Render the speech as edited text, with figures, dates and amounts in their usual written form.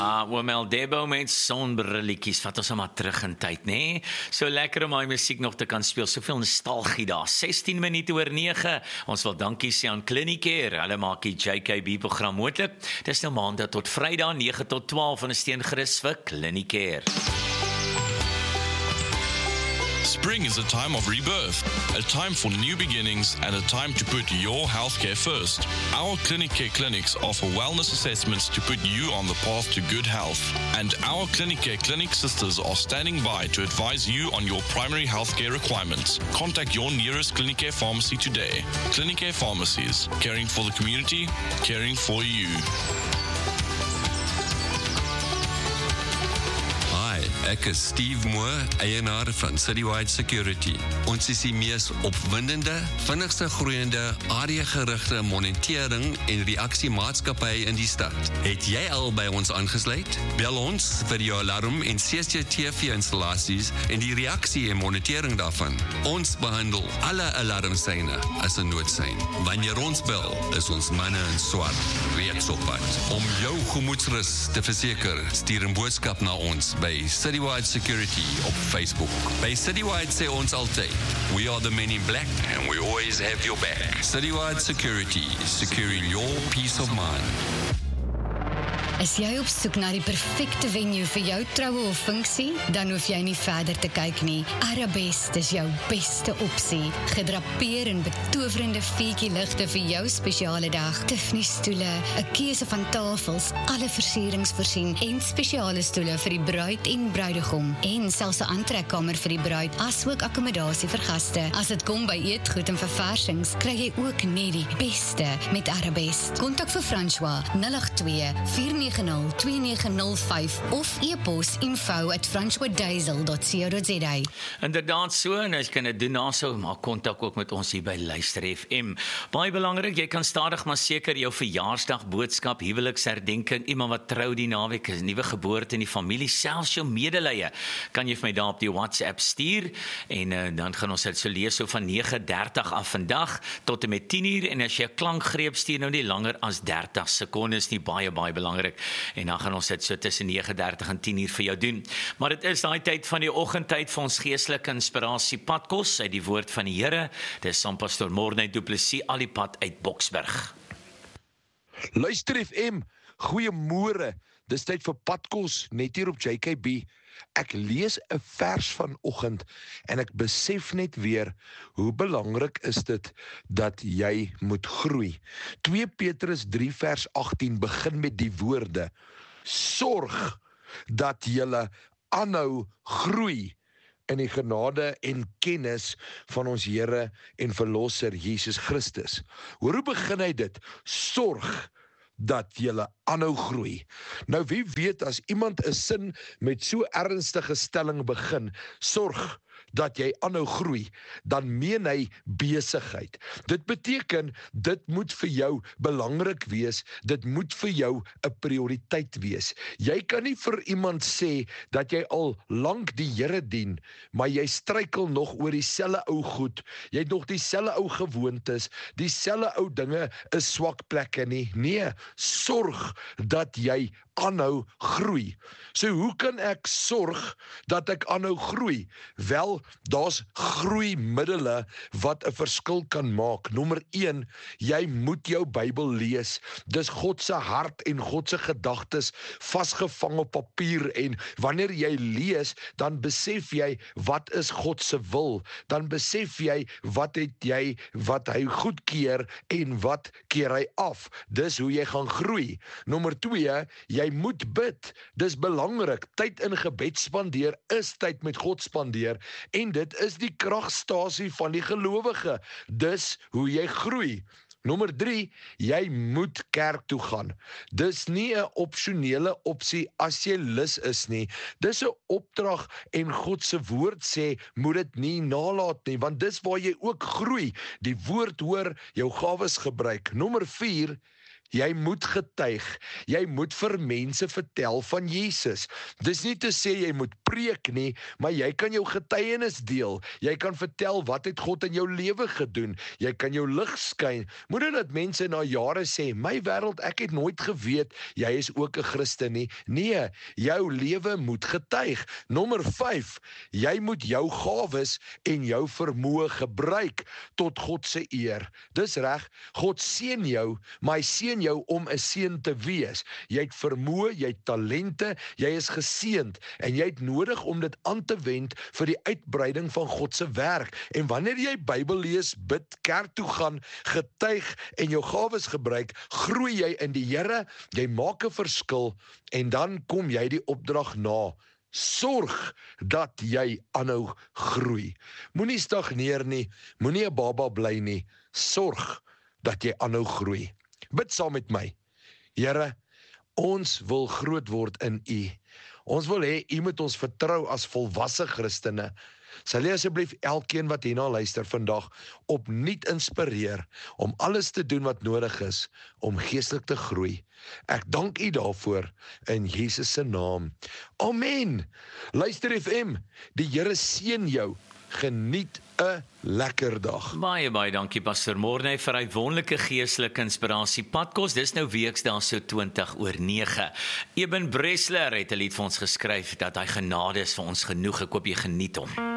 Oomel Debo met sonbrilletjies, vat ons maar terug in tyd, nee? So lekker om my musiek nog te kan speel, soveel nostalgie daar, 16 minute oor 9, ons wil dankie sê aan Clinicare, hulle maak die JKB program moontlik, dis nou maandag tot Vrydag, 9 tot 12, en is steengerus vir Clinicare. Spring is a time of rebirth, a time for new beginnings and a time to put your healthcare first. Our Clinicare clinics offer wellness assessments to put you on the path to good health. And our Clinicare clinic sisters are standing by to advise you on your primary healthcare requirements. Contact your nearest Clinicare pharmacy today. Clinicare Pharmacies, caring for the community, caring for you. Ek is Steve Moore, eienaar van Citywide Security. Ons is die mees opwindende, vinnigste groeiende, area-gerigte monitering en reaksiemaatskappy in die stad. Het jy al by ons aangesluit? Bel ons vir jou alarm en CCTV-installasies en die reaksie en monitering daarvan. Ons behandel alle alarmsyne as 'n noodsein. Wanneer ons bel, is ons manne in swart reeds op pad. Om jou gemoedsrus te verseker, stuur 'n boodskap na ons by Citywide Security op Facebook. By Citywide sê ons altyd, we are the men in black and we always have your back. Citywide Security, securing your peace of mind. Is jy op soek na die perfekte venue vir jou troue of funksie? Dan hoef jy nie verder te kyk nie. Arabest is jou beste opsie. Gedrapeer in betowerende vuurtjie-ligte vir jou spesiale dag. Tiffany stoele, 'n keuse van tafels, alle versierings voorsien en spesiale stoele vir die bruid en bruidegom. En selfs 'n aantrekkamer vir die bruid, asook akkommodasie vir gaste. As dit kom by eetgoed en verversings, kry jy ook net die beste met Arabest. Kontak vir François 082-490-2905 of e-pos info@francoisdiesel.co.za. Inderdaad so, en as jy kan dit doen also, maak kontak ook met ons hier by Luister FM. Baie belangrik, jy kan stadig maar seker jou verjaarsdag boodskap, huweliksherdenking, iemand wat trou die naweek, 'n nuwe geboorte in die familie, selfs jou medelee, kan jy vir my daar op die WhatsApp stuur, en dan gaan ons dit so lees so van 9:30 af vandag, tot en met 10:00, en as jy 'n klankgreep stuur nou nie langer as 30 sekondes nie, baie belangrik, en dan gaan ons dit so tussen 9:30 en 10:00 vir jou doen. Maar dit is daai tyd van die oggendtyd vir ons geestelike inspirasie padkos uit die woord van die Here. Dis saam pastoor Morne Du Plessis al die pad uit Boksburg. Luister FM, goeiemôre. Dis tyd vir padkos net hier op JKB. Ek lees 'n vers vanoggend en ek besef net weer hoe belangrik is dit dat jy moet groei. 2 Petrus 3 vers 18 begin met die woorde: sorg dat julle aanhou groei in die genade en kennis van ons Here en Verlosser Jesus Christus. Hoor hoe begin hy dit? Sorg dat julle aanhou groei. Nou wie weet, as iemand 'n sin met so ernstige stelling begin, sorg dat jy aanhou groei, dan meen hy besigheid. Dit beteken, dit moet vir jou belangrik wees, dit moet vir jou 'n prioriteit wees. Jy kan nie vir iemand sê dat jy al lank die Here dien, maar jy struikel nog oor dieselfde ou goed, jy het nog dieselfde ou gewoontes, dieselfde ou dinge is swak plekke nie. Nee, sorg dat jy aanhou groei. So hoe kan ek sorg dat ek aanhou groei? Wel, daar's groeimiddele wat 'n verskil kan maak. Nommer 1, jy moet jou Bybel lees. Dis God se hart en God se gedagtes vasgevang op papier, en wanneer jy lees, dan besef jy wat is God se wil. Dan besef jy wat hy goedkeur en wat keer hy af. Dis hoe jy gaan groei. Nommer 2, jy moet bid. Dis belangrik. Tyd in gebed spandeer is tyd met God spandeer, en dit is die kragstasie van die gelowige. Dis hoe jy groei. Nommer 3, jy moet kerk toe gaan. Dis nie 'n opsionele opsie as jy lus is nie. Dis 'n opdrag, en God se woord sê, moet dit nie nalat nie, want dis waar jy ook groei. Die woord hoor, jou gawes gebruik. Nommer 4, Jy moet getuig, jy moet vir mense vertel van Jesus. Dis nie te sê jy moet preek nie, maar jy kan jou getuienis deel. Jy kan vertel wat het God in jou lewe gedoen. Jy kan jou lig skyn. Moenie dat mense na jare sê, my wêreld, ek het nooit geweet, jy is ook 'n Christen nie. Nee, jou lewe moet getuig. Nommer 5, jy moet jou gawes en jou vermoë gebruik tot God se eer. Dis reg, God seën jou, maar hy seën jou om 'n seën te wees. Jy het vermoë, jy het talente, jy is geseënd en jy het nodig om dit aan te wend vir die uitbreiding van God se werk. En wanneer jy Bybel lees, bid, kerk toe gaan, getuig en jou gawes gebruik, groei jy in die Here, jy maak 'n verskil en dan kom jy die opdrag na. Sorg dat jy aanhou groei. Moenie stagneer nie, moenie 'n baba bly nie. Sorg dat jy aanhou groei. Bid saam met my. Here, ons wil groot word in U. Ons wil hê U moet ons vertrou as volwasse Christene. Sal jy asseblief elkeen wat hierna luister vandag opnuut inspireer om alles te doen wat nodig is om geestelik te groei. Ek dank U daarvoor in Jesus se naam. Amen. Luister FM, die Here seën jou. Geniet 'n lekker dag. Baie dankie Pastor Morne vir hy wonderlike geestelike inspirasie. Padkos, dis nou weksdae so 20:09. Eben Bresler het 'n lied vir ons geskryf dat hy genade is vir ons genoeg. Ek hoop jy geniet hom.